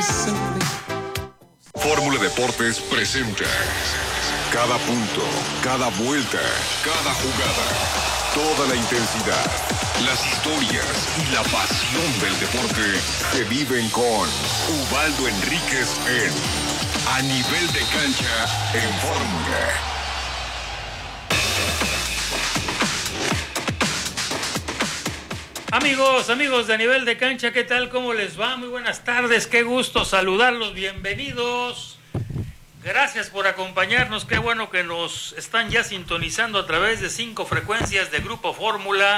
Fórmula Deportes presenta cada punto, cada vuelta, cada jugada, toda la intensidad, las historias y la pasión del deporte se viven con Ubaldo Enríquez en A Nivel de Cancha en Fórmula. Amigos de A Nivel de Cancha, ¿qué tal? ¿Cómo les va? Muy buenas tardes, qué gusto saludarlos, bienvenidos. Gracias por acompañarnos, qué bueno que nos están ya sintonizando a través de 5 frecuencias de Grupo Fórmula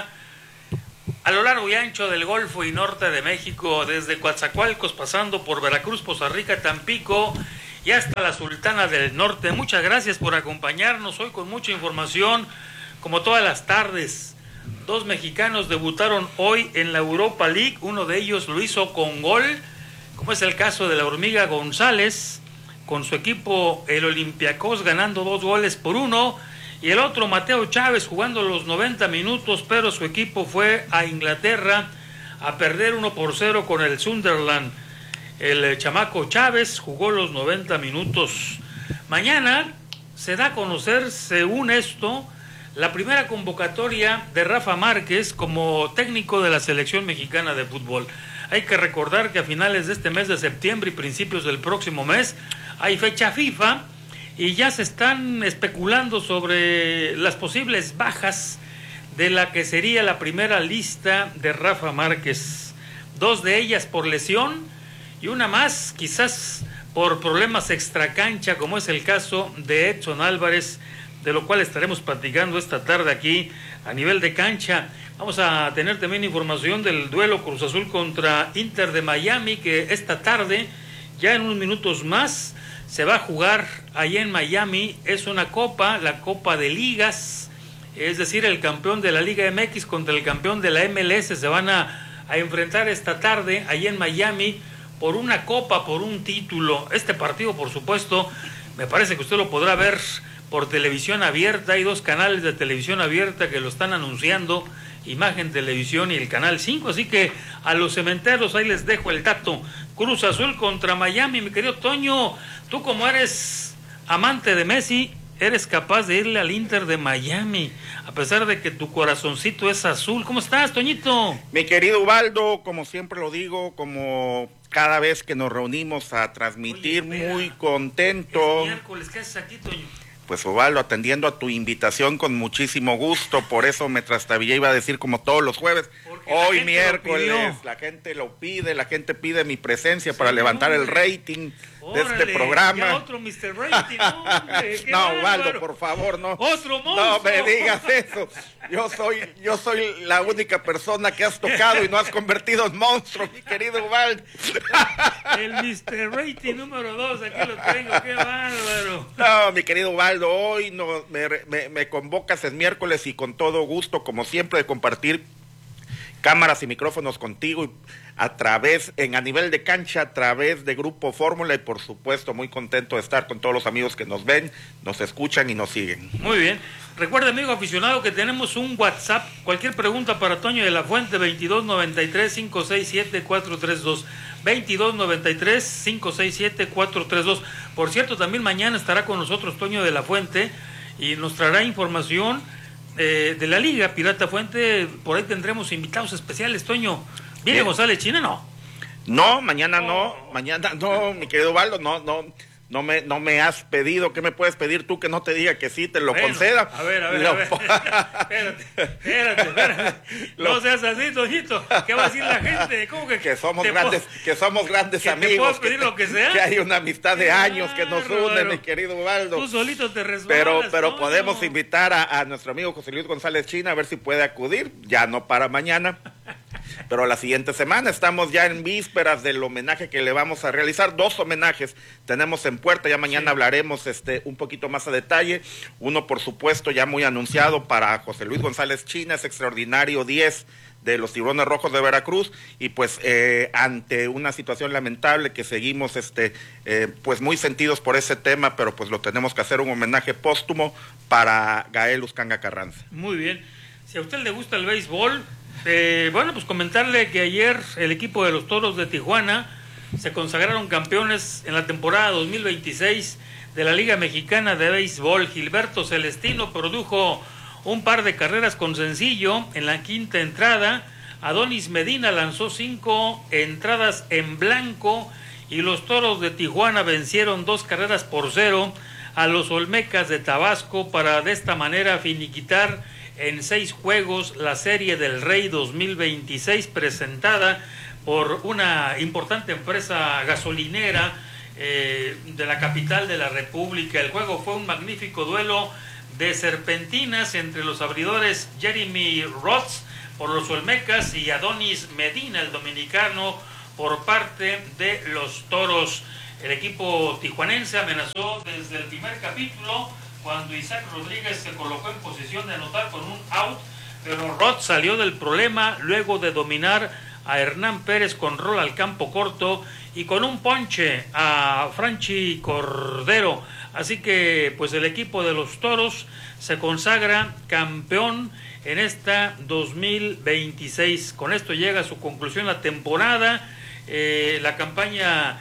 a lo largo y ancho del Golfo y Norte de México, desde Coatzacoalcos, pasando por Veracruz, Poza Rica, Tampico y hasta la Sultana del Norte. Muchas gracias por acompañarnos hoy con mucha información, como todas las tardes. 2 mexicanos debutaron hoy en la Europa League, uno de ellos lo hizo con gol, como es el caso de la Hormiga González, con su equipo el Olympiacos ganando 2-1, y el otro Mateo Chávez jugando los 90 minutos, pero su equipo fue a Inglaterra a perder 1-0 con el Sunderland. El chamaco Chávez jugó los 90 minutos. Mañana se da a conocer, según esto, la primera convocatoria de Rafa Márquez como técnico de la selección mexicana de fútbol. Hay que recordar que a finales de este mes de septiembre y principios del próximo mes hay fecha FIFA y ya se están especulando sobre las posibles bajas de la que sería la primera lista de Rafa Márquez. 2 de ellas por lesión y una más quizás por problemas extracancha, como es el caso de Edson Álvarez, de lo cual estaremos platicando esta tarde aquí a Nivel de Cancha. Vamos a tener también información del duelo Cruz Azul contra Inter de Miami, que esta tarde, ya en unos minutos más, se va a jugar allá en Miami. Es una copa, la Copa de Ligas, es decir, el campeón de la Liga MX contra el campeón de la MLS se van a enfrentar esta tarde allá en Miami por una copa, por un título. Este partido, por supuesto, me parece que usted lo podrá ver por televisión abierta. Hay 2 canales de televisión abierta que lo están anunciando, Imagen Televisión y el Canal 5, así que a los cementeros ahí les dejo el dato. Cruz Azul contra Miami, mi querido Toño, tú como eres amante de Messi, eres capaz de irle al Inter de Miami, a pesar de que tu corazoncito es azul. ¿Cómo estás, Toñito? Mi querido Ubaldo, como siempre lo digo, como cada vez que nos reunimos a transmitir, oye, muy contento. Es miércoles, ¿qué haces aquí, Toño? Pues Ubaldo, atendiendo a tu invitación con muchísimo gusto, por eso me trastabillé, iba a decir como todos los jueves. Porque hoy miércoles, la gente lo pide, la gente pide mi presencia para levantar el rating de este programa. Ya otro Mr. Rating, hombre, no, Ubaldo, por favor, no. Otro monstruo. No me digas eso. Yo soy la única persona que has tocado y no has convertido en monstruo, mi querido Ubaldo. El Mr. Rating número 2, aquí lo tengo, qué bárbaro. No, mi querido Ubaldo, hoy no, me convocas el miércoles y con todo gusto, como siempre, de compartir cámaras y micrófonos contigo y a nivel de cancha, a través de Grupo Fórmula, y por supuesto muy contento de estar con todos los amigos que nos ven, nos escuchan y nos siguen. Muy bien. Recuerda, amigo aficionado, que tenemos un WhatsApp. Cualquier pregunta para Toño de la Fuente, 2293-567-432. 2293-567-432. Por cierto, también mañana estará con nosotros Toño de la Fuente y nos traerá información de la Liga Pirata Fuente. Por ahí tendremos invitados especiales, Toño. ¿Viene González China? No, mañana no, mi querido Ubaldo, no me has pedido. ¿Qué me puedes pedir tú que no te diga que sí, te lo conceda? A ver. Espérate. No seas así, Toñito. ¿Qué va a decir la gente? ¿Cómo que somos grandes que amigos? ¿Te puedo pedir lo que sea? Que hay una amistad de años que nos une, mi querido Ubaldo. Tú solito te resbalas. Pero podemos invitar a nuestro amigo José Luis González China a ver si puede acudir, ya no para mañana, pero la siguiente semana. Estamos ya en vísperas del homenaje que le vamos a realizar. 2 homenajes tenemos en puerta, ya mañana hablaremos un poquito más a detalle. Uno, por supuesto, ya muy anunciado para José Luis González China, es extraordinario 10 de los Tiburones Rojos de Veracruz, y pues ante una situación lamentable que seguimos pues muy sentidos por ese tema, pero pues lo tenemos que hacer, un homenaje póstumo para Gael Uscanga Carranza. Muy bien. Si a usted le gusta el béisbol, bueno, pues comentarle que ayer el equipo de los Toros de Tijuana se consagraron campeones en la temporada 2026 de la Liga Mexicana de Béisbol. Gilberto Celestino produjo un par de carreras con sencillo en la quinta entrada. Adonis Medina lanzó 5 entradas en blanco y los Toros de Tijuana vencieron 2-0 a los Olmecas de Tabasco para de esta manera finiquitar en 6 juegos la Serie del Rey 2026 presentada por una importante empresa gasolinera de la capital de la República. El juego fue un magnífico duelo de serpentinas entre los abridores Jeremy Roth por los Olmecas y Adonis Medina, el dominicano, por parte de los Toros. El equipo tijuanense amenazó desde el primer capítulo cuando Isaac Rodríguez se colocó en posición de anotar con un out, pero Roth salió del problema luego de dominar a Hernán Pérez con rol al campo corto y con un ponche a Franchi Cordero. Así que pues el equipo de los Toros se consagra campeón en esta 2026. Con esto llega a su conclusión la temporada, la campaña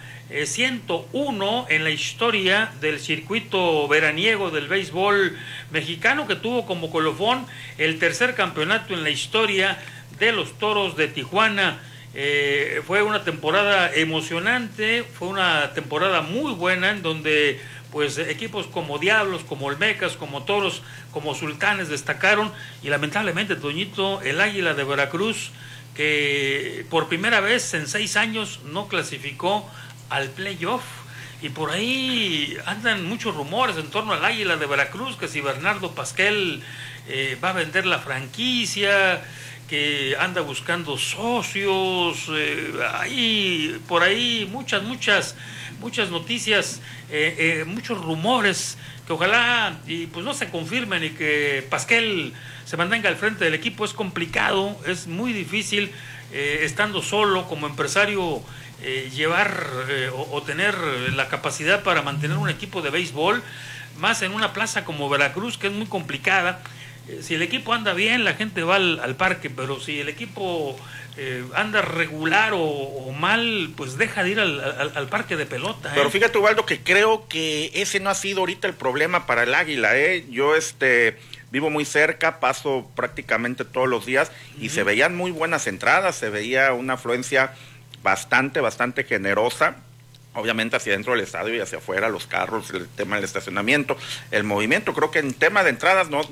101 en la historia del circuito veraniego del béisbol mexicano, que tuvo como colofón el tercer campeonato en la historia de los Toros de Tijuana. Fue una temporada emocionante, fue una temporada muy buena en donde pues equipos como Diablos, como Olmecas, como Toros, como Sultanes destacaron, y lamentablemente, Toñito, el Águila de Veracruz, que por primera vez en 6 años no clasificó al playoff, y por ahí andan muchos rumores en torno al Águila de Veracruz, que si Bernardo Pasquel va a vender la franquicia, que anda buscando socios, hay por ahí muchas noticias, muchos rumores que ojalá y pues no se confirmen y que Pasquel se mantenga al frente del equipo. Es complicado, es muy difícil estando solo como empresario llevar o tener la capacidad para mantener un equipo de béisbol, más en una plaza como Veracruz, que es muy complicada. Si el equipo anda bien, la gente va al parque, pero si el equipo anda regular o mal, pues deja de ir al parque de pelota. Pero fíjate, Ubaldo, que creo que ese no ha sido ahorita el problema para el Águila. Yo vivo muy cerca, paso prácticamente todos los días y se veían muy buenas entradas, se veía una afluencia bastante generosa. Obviamente hacia dentro del estadio y hacia afuera, los carros, el tema del estacionamiento, el movimiento. Creo que en tema de entradas no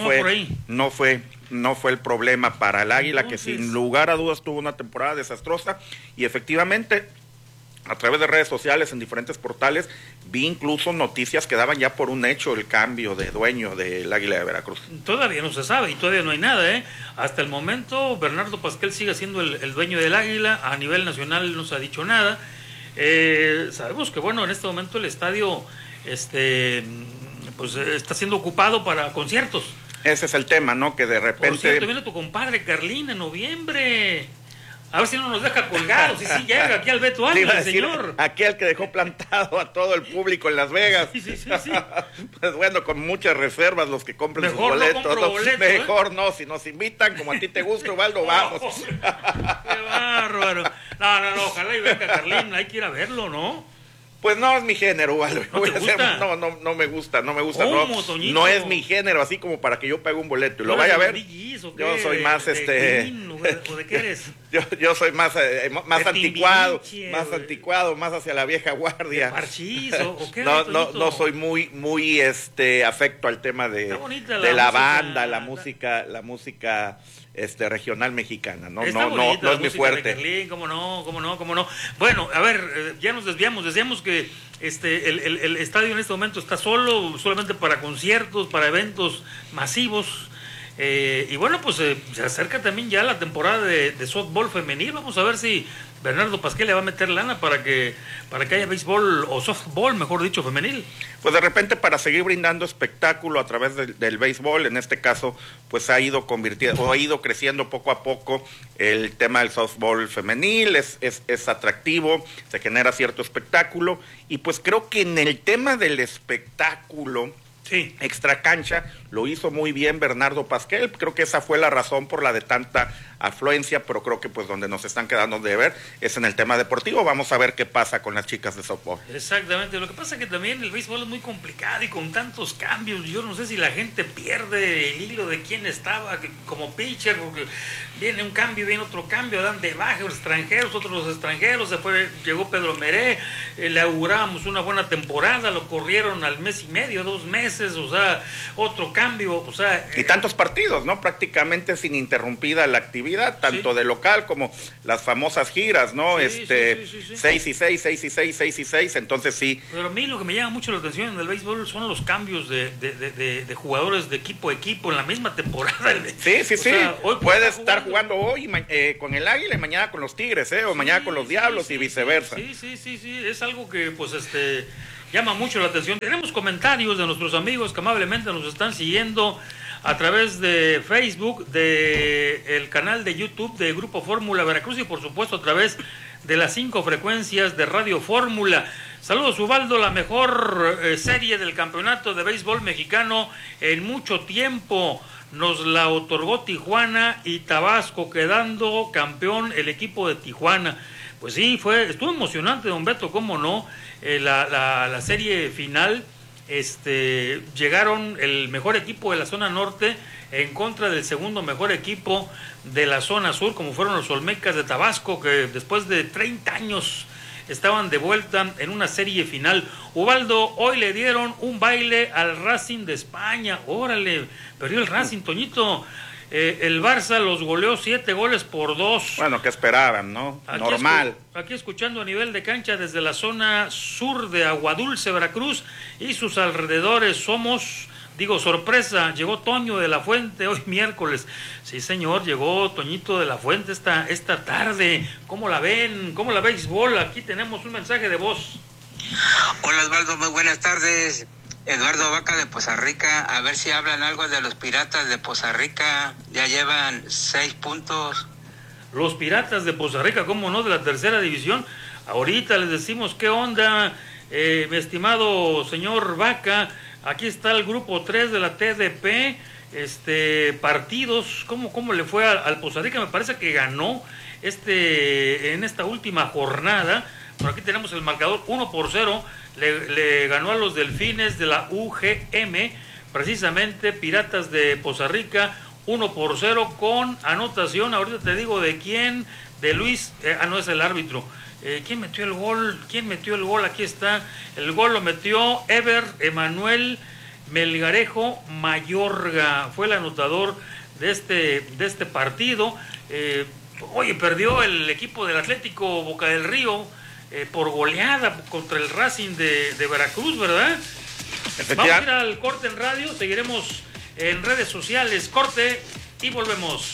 fue el problema para el Águila. Entonces, que sin lugar a dudas tuvo una temporada desastrosa, y efectivamente a través de redes sociales, en diferentes portales, vi incluso noticias que daban ya por un hecho el cambio de dueño del Águila de Veracruz. Todavía no se sabe y todavía no hay nada, Hasta el momento Bernardo Pasquel sigue siendo el dueño del Águila. A nivel nacional no se ha dicho nada. Sabemos que bueno, en este momento el estadio pues está siendo ocupado para conciertos. Ese es el tema, ¿no? Que de repente... Por cierto, viene tu compadre Carlín en noviembre. A ver si no nos deja colgados. Sí, llega aquí al Beto Ávila, el señor. Aquel que dejó plantado a todo el público en Las Vegas. Sí. Pues bueno, con muchas reservas los que compren mejor sus boletos. No boletos, mejor no, si nos invitan, como a ti te gusta, Ubaldo, vamos. Qué bárbaro. No, ojalá y venga Carlín, hay que ir a verlo, ¿no? Pues no es mi género, Ubaldo. ¿No te gusta? No me gusta. ¿Cómo, Toñito? No es mi género, así como para que yo pague un boleto y lo vaya a ver. Yo soy más ¿O de qué eres? yo soy más anticuado, más hacia la vieja guardia. ¿De Parchís o qué? No soy muy afecto al tema de la banda, la música regional mexicana, no es mi fuerte. Carlín, cómo no. Bueno, a ver, ya nos desviamos. Decíamos que el estadio en este momento está solamente para conciertos, para eventos masivos. Y bueno, pues se acerca también ya la temporada de softball femenil. Vamos a ver si Bernardo Pasquel le va a meter lana para que haya béisbol o softball, mejor dicho, femenil. Pues de repente, para seguir brindando espectáculo a través del béisbol, en este caso, pues ha ido creciendo poco a poco el tema del softball femenil, es atractivo, se genera cierto espectáculo, y pues creo que en el tema del espectáculo, Sí. Extra cancha, lo hizo muy bien Bernardo Pasquel, creo que esa fue la razón por la de tanta afluencia, pero creo que pues donde nos están quedando de ver es en el tema deportivo. Vamos a ver qué pasa con las chicas de softball. Exactamente, lo que pasa es que también el béisbol es muy complicado y con tantos cambios, yo no sé si la gente pierde el hilo de quién estaba como pitcher, porque viene un cambio, viene otro cambio, dan de baja los extranjeros, otros los extranjeros, llegó Pedro Meré, le augurábamos una buena temporada, lo corrieron al mes y medio, 2 meses, o sea, otro cambio, o sea... Y tantos partidos, ¿no? Prácticamente sin interrumpida la actividad, tanto de local como las famosas giras, ¿no? Sí, 6 y 6, 6 y 6, 6 y 6, entonces sí. Pero a mí lo que me llama mucho la atención en el béisbol son los cambios de jugadores de equipo a equipo en la misma temporada. Sí. O sea, hoy puede estar jugando hoy con el Águila y mañana con los Tigres, o mañana con los Diablos y viceversa. Sí, es algo que pues llama mucho la atención. Tenemos comentarios de nuestros amigos que amablemente nos están siguiendo a través de Facebook, el canal de YouTube de Grupo Fórmula Veracruz y por supuesto a través de las 5 frecuencias de Radio Fórmula. Saludos, Ubaldo, la mejor serie del campeonato de béisbol mexicano en mucho tiempo. Nos la otorgó Tijuana y Tabasco, quedando campeón el equipo de Tijuana. Pues sí, estuvo emocionante, don Beto, cómo no, la serie final. Llegaron el mejor equipo de la zona norte en contra del segundo mejor equipo de la zona sur, como fueron los Olmecas de Tabasco, que después de 30 años estaban de vuelta en una serie final. Ubaldo, hoy le dieron un baile al Racing de España. Órale, perdió el Racing, Toñito. El Barça los goleó 7-2. Bueno, ¿qué esperaban, no? Normal. Aquí escuchando a nivel de cancha desde la zona sur de Aguadulce, Veracruz y sus alrededores. Sorpresa, llegó Toño de la Fuente hoy miércoles. Sí, señor, llegó Toñito de la Fuente esta tarde. ¿Cómo la ven? ¿Cómo la béisbol? Aquí tenemos un mensaje de voz. Hola, Osvaldo, muy buenas tardes. Eduardo Vaca de Poza Rica, a ver si hablan algo de los Piratas de Poza Rica, ya llevan 6 puntos. Los Piratas de Poza Rica, ¿cómo no? De la tercera división. Ahorita les decimos qué onda, mi estimado señor Vaca. Aquí está el grupo 3 de la TDP, partidos, ¿cómo le fue al Poza Rica? Me parece que ganó en esta última jornada. Por aquí tenemos el marcador 1-0, le ganó a los Delfines de la UGM, precisamente Piratas de Poza Rica, 1-0 con anotación, ahorita te digo de quién, de Luis, no es el árbitro. ¿Quién metió el gol? Aquí está, el gol lo metió Ever Emanuel Melgarejo Mayorga, fue el anotador de este partido. Oye, perdió el equipo del Atlético Boca del Río por goleada contra el Racing de Veracruz, ¿verdad? Vamos a ir al corte en radio, seguiremos en redes sociales, corte y volvemos.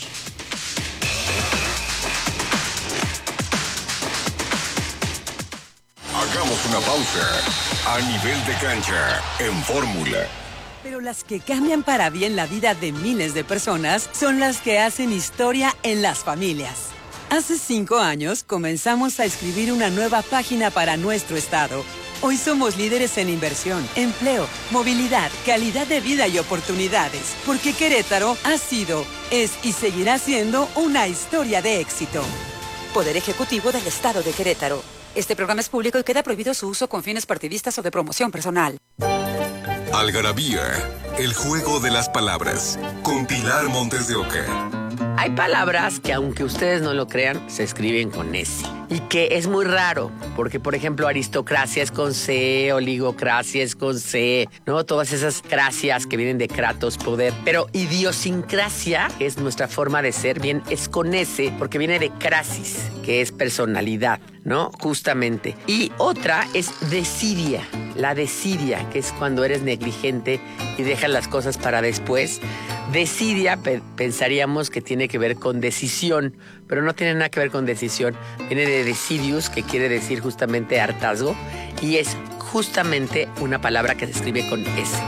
Hagamos una pausa. A nivel de cancha, en Fórmula. Pero las que cambian para bien la vida de miles de personas son las que hacen historia en las familias. Hace 5 años comenzamos a escribir una nueva página para nuestro estado. Hoy somos líderes en inversión, empleo, movilidad, calidad de vida y oportunidades. Porque Querétaro ha sido, es y seguirá siendo una historia de éxito. Poder Ejecutivo del Estado de Querétaro. Este programa es público y queda prohibido su uso con fines partidistas o de promoción personal. Algarabía, el juego de las palabras, con Pilar Montes de Oca. Hay palabras que, aunque ustedes no lo crean, se escriben con S. Y que es muy raro, porque, por ejemplo, aristocracia es con C, oligocracia es con C, ¿no? Todas esas cracias que vienen de kratos, poder. Pero idiosincrasia, que es nuestra forma de ser, bien, es con S, porque viene de crasis, que es personalidad, ¿no? Justamente. Y otra es desidia, la desidia, que es cuando eres negligente y dejas las cosas para después. Desidia, pensaríamos que tiene que ver con decisión, pero no tiene nada que ver con decisión. Viene de decidius, que quiere decir justamente hartazgo, y es justamente una palabra que se escribe con S.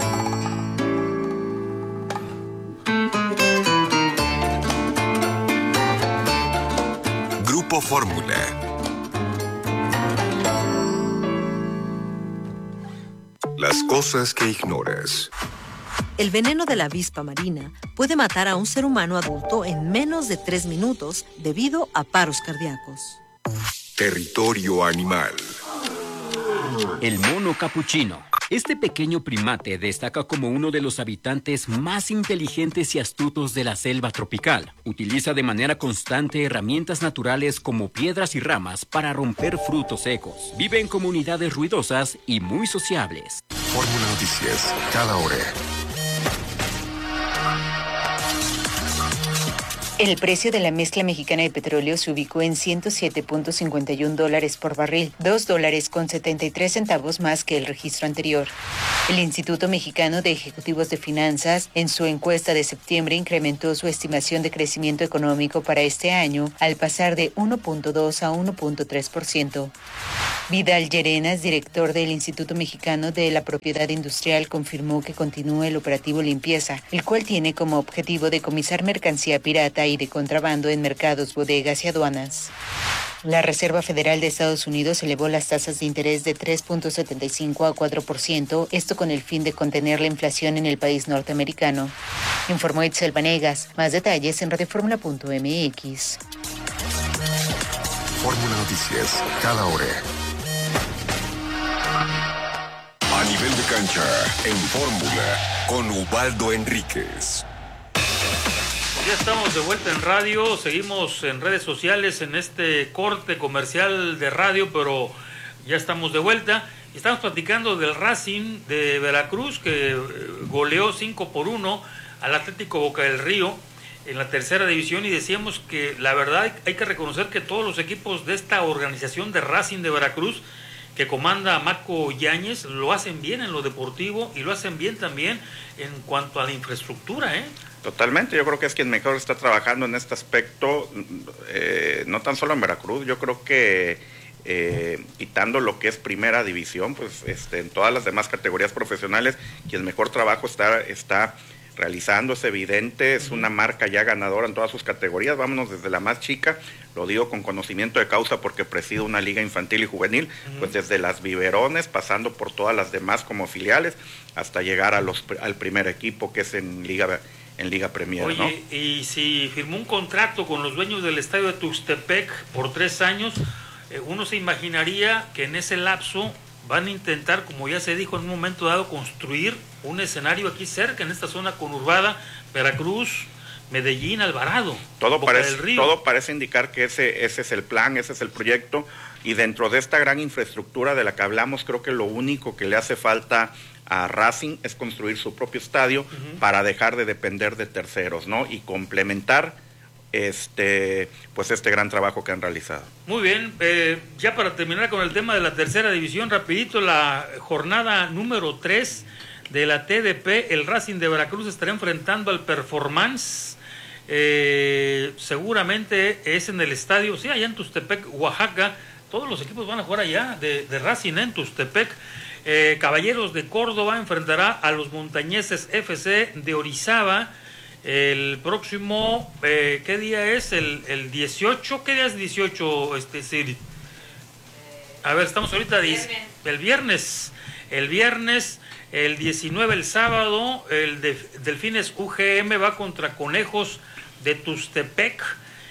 Grupo Fórmula. Las cosas que ignoras. El veneno de la avispa marina puede matar a un ser humano adulto en menos de 3 minutos debido a paros cardíacos. Territorio animal. El mono capuchino. Este pequeño primate destaca como uno de los habitantes más inteligentes y astutos de la selva tropical. Utiliza de manera constante herramientas naturales como piedras y ramas para romper frutos secos. Vive en comunidades ruidosas y muy sociables. Fórmula Noticias, cada hora. El precio de la mezcla mexicana de petróleo se ubicó en $107.51 por barril, $2.73 más que el registro anterior. El Instituto Mexicano de Ejecutivos de Finanzas, en su encuesta de septiembre, incrementó su estimación de crecimiento económico para este año al pasar de 1.2 a 1.3%. Vidal Llerenas, director del Instituto Mexicano de la Propiedad Industrial, confirmó que continúa el operativo Limpieza, el cual tiene como objetivo decomisar mercancía pirata y de contrabando en mercados, bodegas y aduanas. La Reserva Federal de Estados Unidos elevó las tasas de interés de 3.75 a 4%, esto con el fin de contener la inflación en el país norteamericano. Informó Itzel Vanegas. Más detalles en radioformula.mx. Fórmula Noticias, cada hora. A nivel de cancha, en Fórmula, con Ubaldo Enríquez. Ya estamos de vuelta en radio, seguimos en redes sociales en este corte comercial de radio, pero ya estamos de vuelta. Estamos platicando del Racing de Veracruz, que goleó 5-1 al Atlético Boca del Río en la tercera división, y decíamos que la verdad hay que reconocer que todos los equipos de esta organización de Racing de Veracruz, que comanda Maco Yáñez, lo hacen bien en lo deportivo y lo hacen bien también en cuanto a la infraestructura, ¿eh? Totalmente, yo creo que es quien mejor está trabajando en este aspecto, no tan solo en Veracruz, yo creo que quitando lo que es primera división, pues en todas las demás categorías profesionales, quien mejor trabajo está realizando, es evidente, es una marca ya ganadora en todas sus categorías. Vámonos desde la más chica, lo digo con conocimiento de causa porque presido una liga infantil y juvenil, pues desde las biberones, pasando por todas las demás como filiales, hasta llegar al primer equipo, que es en Liga Premier. Oye, ¿no? Y si firmó un contrato con los dueños del estadio de Tuxtepec por 3 años, uno se imaginaría que en ese lapso van a intentar, como ya se dijo en un momento dado, construir un escenario aquí cerca, en esta zona conurbada, Veracruz, Medellín, Alvarado. Todo parece indicar que ese es el plan, ese es el proyecto, y dentro de esta gran infraestructura de la que hablamos, creo que lo único que le hace falta a Racing es construir su propio estadio para dejar de depender de terceros, ¿no? Y complementar este gran trabajo que han realizado. Muy bien, ya para terminar con el tema de la tercera división, rapidito, la jornada número 3 de la TDP, el Racing de Veracruz estará enfrentando al Performance, seguramente es en el estadio, sí, allá en Tuxtepec, Oaxaca. Todos los equipos van a jugar allá de Racing en Tuxtepec. Caballeros de Córdoba enfrentará a los Montañeses FC de Orizaba el próximo, ¿qué día es? El 18, ¿qué día es 18, Siri? A ver, estamos ahorita el viernes, el 19, el sábado, el Delfines UGM va contra Conejos de Tuxtepec.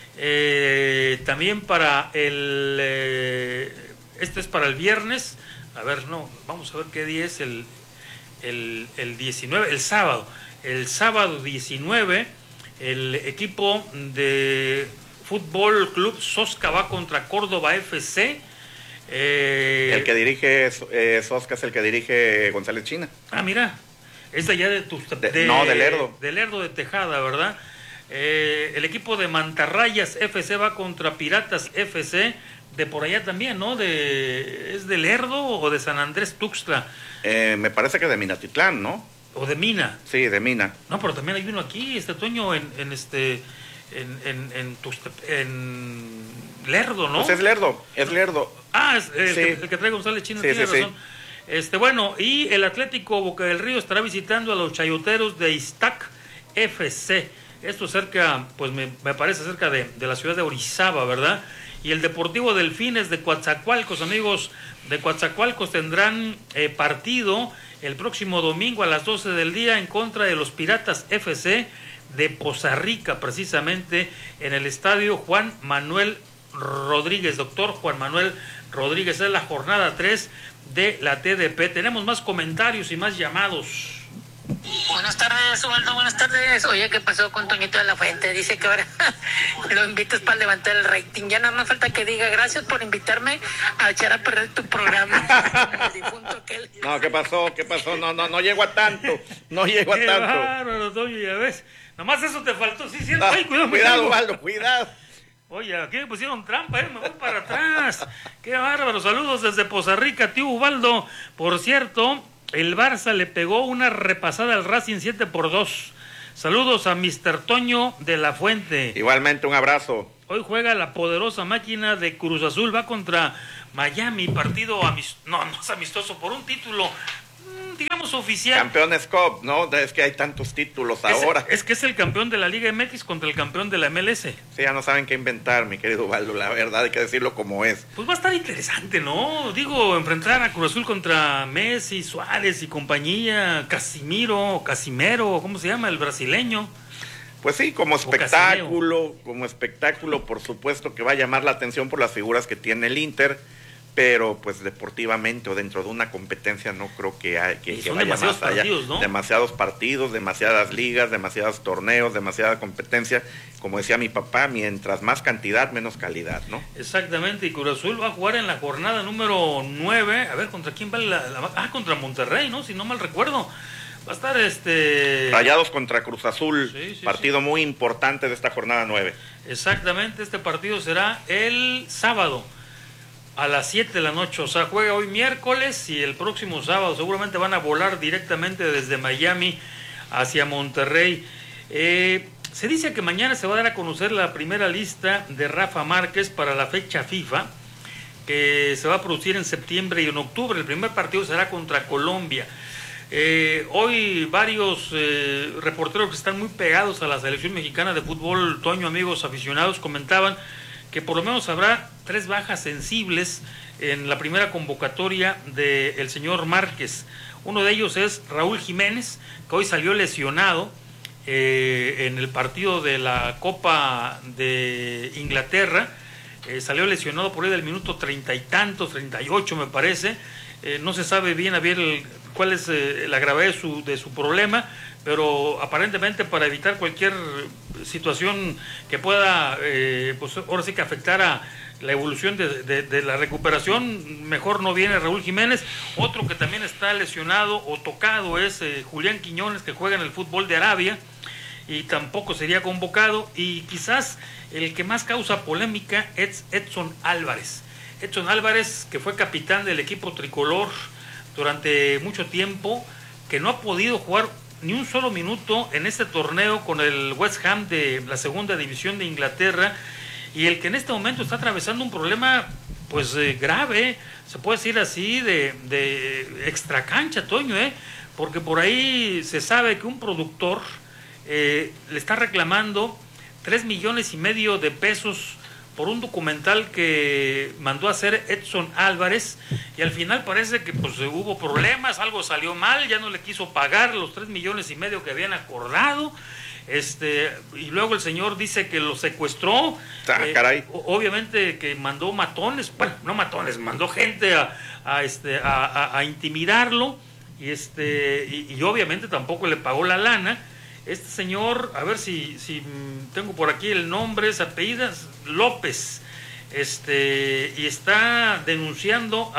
También para este es para el viernes. A ver, no, vamos a ver qué día es el 19, el sábado. El sábado 19, el equipo de Fútbol Club Sosca va contra Córdoba FC. El que dirige Sosca es el que dirige González China. Ah, mira, es de allá de Lerdo. De Lerdo de Tejada, ¿verdad? El equipo de Mantarrayas FC va contra Piratas FC, de por allá también, ¿no? ¿Es de Lerdo o de San Andrés Tuxtla? Me parece que de Minatitlán, ¿no? ¿O de Mina? Sí, de Mina. No, pero también hay uno aquí, Toño, en Lerdo, ¿no? Pues es Lerdo. Ah, es el que trae González Chino, tiene razón. Bueno, y el Atlético Boca del Río estará visitando a los Chayoteros de Iztac FC. Esto cerca, pues me parece cerca de la ciudad de Orizaba, ¿verdad? Y el Deportivo Delfines de Coatzacoalcos, amigos de Coatzacoalcos tendrán partido el próximo domingo a las 12 del día en contra de los Piratas FC de Poza Rica, precisamente en el estadio Juan Manuel Rodríguez, doctor Juan Manuel Rodríguez. Es la jornada 3 de la TDP. Tenemos más comentarios y más llamados. Buenas tardes, Ubaldo, buenas tardes. Oye, ¿qué pasó con Toñito de la Fuente? Dice que ahora lo invitas para levantar el rating. Ya nada más falta que diga gracias por invitarme a echar a perder tu programa. No, ¿qué pasó? No llego a tanto. No llego a Qué tanto. bárbaro, Toño, ya ves. Nomás eso te faltó, sí, cierto. No, Ay, cuidado, Ubaldo, cuidado. Oye, aquí me pusieron trampa, me voy para atrás. Qué bárbaro. Saludos desde Poza Rica, tío Ubaldo. Por cierto, el Barça le pegó una repasada al Racing 7-2. Saludos a Mr. Toño de la Fuente. Igualmente, un abrazo. Hoy juega la poderosa máquina de Cruz Azul, va contra Miami, partido no es amistoso, por un título, digamos, oficial. Campeones Cup, ¿no? Es que hay tantos títulos ahora. Es que es el campeón de la Liga MX contra el campeón de la MLS. Sí, ya no saben qué inventar, mi querido Ubaldo, la verdad, hay que decirlo como es. Pues va a estar interesante, ¿no? Digo, enfrentar a Cruz Azul contra Messi, Suárez y compañía, Casimiro, ¿cómo se llama? El brasileño. Pues sí, como espectáculo, por supuesto que va a llamar la atención por las figuras que tiene el Inter, pero pues deportivamente o dentro de una competencia no creo que vaya más allá. ¿No? Demasiados partidos, demasiadas ligas, demasiados torneos, demasiada competencia. Como decía mi papá, mientras más cantidad, menos calidad, ¿no? Exactamente, y Cruz Azul va a jugar en la jornada número 9, a ver, ¿contra quién va contra Monterrey, ¿no? Si no mal recuerdo. Va a estar Rayados contra Cruz Azul, partido muy importante de esta jornada 9. Exactamente, este partido será el sábado a las 7 de la noche, o sea, juega hoy miércoles y el próximo sábado seguramente van a volar directamente desde Miami hacia Monterrey. Se dice que mañana se va a dar a conocer la primera lista de Rafa Márquez para la fecha FIFA, que se va a producir en septiembre y en octubre. El primer partido será contra Colombia. Hoy varios reporteros que están muy pegados a la selección mexicana de fútbol, Toño, amigos aficionados, comentaban que por lo menos habrá 3 bajas sensibles en la primera convocatoria del señor Márquez. Uno de ellos es Raúl Jiménez, que hoy salió lesionado en el partido de la Copa de Inglaterra. Salió lesionado por ahí del minuto 30 y tantos, 38 me parece. No se sabe bien a ver cuál es la gravedad de su problema, pero aparentemente para evitar cualquier situación que pueda, pues ahora sí que afectar a la evolución de la recuperación, mejor no viene Raúl Jiménez. Otro que también está lesionado o tocado es Julián Quiñones, que juega en el fútbol de Arabia y tampoco sería convocado. Y quizás el que más causa polémica es Edson Álvarez. Edson Álvarez, que fue capitán del equipo tricolor durante mucho tiempo, que no ha podido jugar ni un solo minuto en este torneo con el West Ham de la segunda división de Inglaterra, y el que en este momento está atravesando un problema pues grave, se puede decir así, de extracancha, Toño, porque por ahí se sabe que un productor le está reclamando 3,5 millones de pesos por un documental que mandó a hacer Edson Álvarez, y al final parece que pues hubo problemas, algo salió mal, ya no le quiso pagar los 3,5 millones que habían acordado, y luego el señor dice que lo secuestró. Caray. Obviamente que mandó matones, bueno, no matones, mandó gente a intimidarlo, y obviamente tampoco le pagó la lana. Este señor, a ver si tengo por aquí el nombre, se apellida López, y está denunciando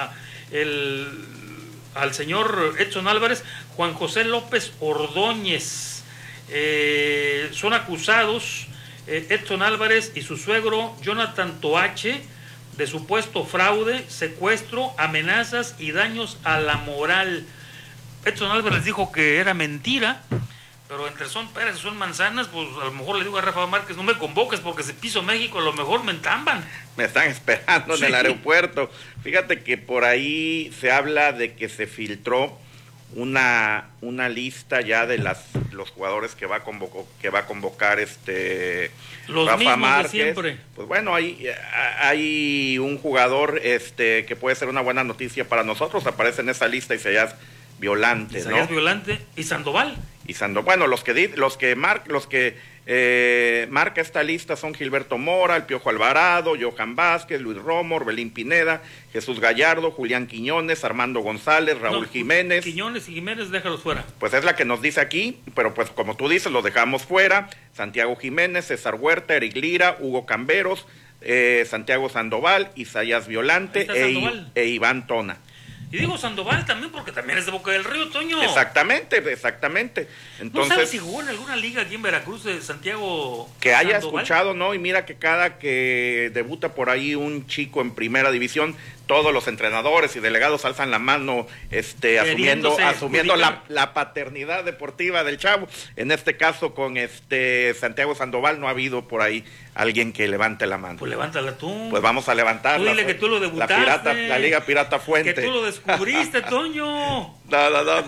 al señor Edson Álvarez, Juan José López Ordóñez. Son acusados Edson Álvarez y su suegro Jonathan Toache de supuesto fraude, secuestro, amenazas y daños a la moral. Edson Álvarez dijo que era mentira, pero entre son peras y son manzanas, pues a lo mejor le digo a Rafa Márquez, no me convoques porque si piso México a lo mejor me entamban. Me están esperando en el aeropuerto. Fíjate que por ahí se habla de que se filtró una lista ya de los jugadores que va a convocar los Rafa mismos Márquez. De siempre. Pues bueno, hay un jugador que puede ser una buena noticia para nosotros, aparece en esa lista Isaías Violante, Isaías ¿no? Violante y Sandoval. Bueno, los que marca esta lista son Gilberto Mora, el Piojo Alvarado, Johan Vázquez, Luis Romo, Orbelín Pineda, Jesús Gallardo, Julián Quiñones, Armando González, Raúl Jiménez. Quiñones y Jiménez, déjalos fuera. Pues es la que nos dice aquí, pero pues como tú dices, los dejamos fuera. Santiago Jiménez, César Huerta, Eric Lira, Hugo Camberos, Santiago Sandoval, Isaías Violante e Iván Tona. Y digo Sandoval también porque también es de Boca del Río, Toño. Exactamente. Entonces, ¿no sabes si jugó en alguna liga aquí en Veracruz de Santiago que haya Sandoval? Escuchado, ¿no? Y mira que cada que debuta por ahí un chico en primera división, todos los entrenadores y delegados alzan la mano asumiendo la paternidad deportiva del chavo. En este caso con Santiago Sandoval no ha habido por ahí alguien que levante la mano. Pues levántala tú. Pues vamos a levantarla. Tú dile que tú lo debutaste. La Liga Pirata Fuente. Que tú lo descubriste, Toño. No.